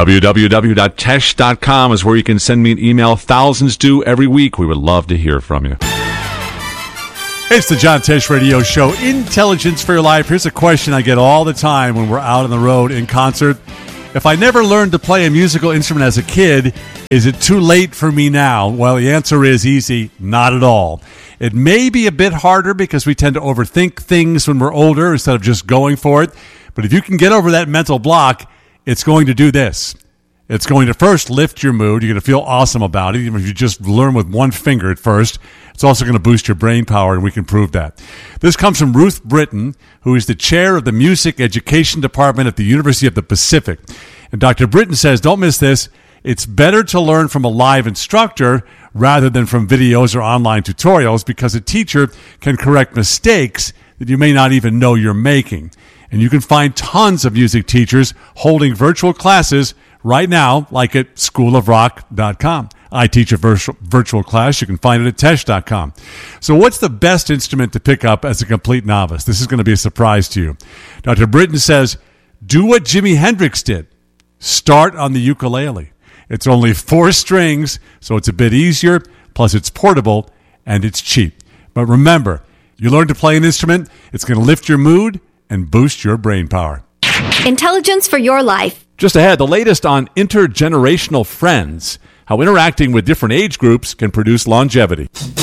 www.tesh.com is where you can send me an email. Thousands do every week. We would love to hear from you. It's the John Tesh Radio Show, Intelligence for Your Life. Here's a question I get all the time when we're out on the road in concert. If I never learned to play a musical instrument as a kid, is it too late for me now? Well, the answer is easy, not at all. It may be a bit harder because we tend to overthink things when we're older instead of just going for it. But if you can get over that mental block, it's going to do this. It's going to first lift your mood. You're going to feel awesome about it, even if you just learn with one finger at first. It's also going to boost your brain power, and we can prove that. This comes from Ruth Britton, who is the chair of the Music Education Department at the University of the Pacific. And Dr. Britton says, don't miss this, it's better to learn from a live instructor rather than from videos or online tutorials because a teacher can correct mistakes that you may not even know you're making. And you can find tons of music teachers holding virtual classes right now, like at schoolofrock.com. I teach a virtual class. You can find it at tesh.com. So what's the best instrument to pick up as a complete novice? This is going to be a surprise to you. Dr. Britton says, do what Jimi Hendrix did. Start on the ukulele. It's only 4 strings, so it's a bit easier, plus it's portable, and it's cheap. But remember, you learn to play an instrument, it's going to lift your mood and boost your brain power. Intelligence for your life. Just ahead, the latest on intergenerational friends, how interacting with different age groups can produce longevity.